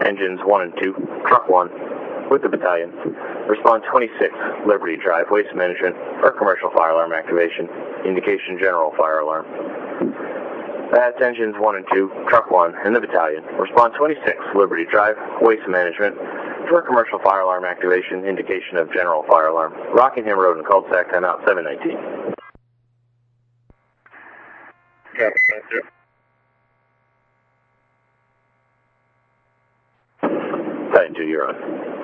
engines 1 and 2, truck 1, with the battalion. Respond 26, Liberty Drive, waste management, for commercial fire alarm activation. Indication general fire alarm. That's engines 1 and 2, truck 1, and the battalion. Respond 26, Liberty Drive, waste management, for commercial fire alarm activation. Indication of general fire alarm. Rockingham Road and cul-de-sac timeout 719. Yeah, thank you. Battalion 2, you're on.